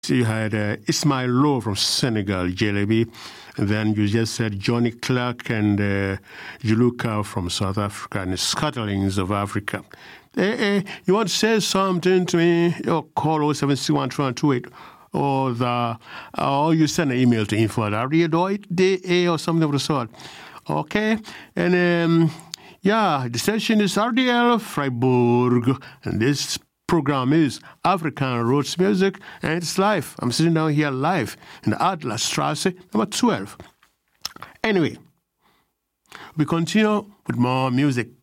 You had Ismail Lo from Senegal, Jelebi. And then you just said Johnny Clark and Juluka from South Africa and the Scatterlings of Africa. You want to say something to me? Call 0761228 or you send an email to info@rda.de or something of the sort. Okay? And the station is RDL Freiburg, and this program is African Roots Music, and it's live. I'm sitting down here live in the Adlerstrasse, number 12. Anyway, we continue with more music.